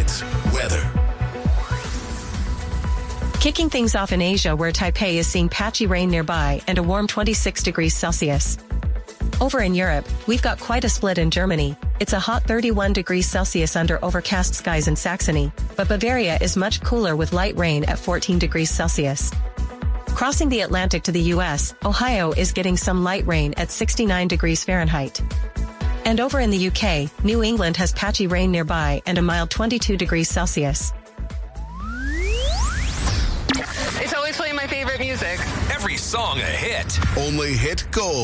Hits weather. Kicking things off in Asia, where Taipei is seeing patchy rain nearby and a warm 26 degrees Celsius. Over in Europe, we've got quite a split in Germany. It's a hot 31 degrees Celsius under overcast skies in Saxony, but Bavaria is much cooler with light rain at 14 degrees Celsius. Crossing the Atlantic to the US, Ohio is getting some light rain at 69 degrees Fahrenheit. And over in the UK, New England has patchy rain nearby and a mild 22 degrees Celsius. It's always playing my favorite music. Every song a hit. Only hit gold.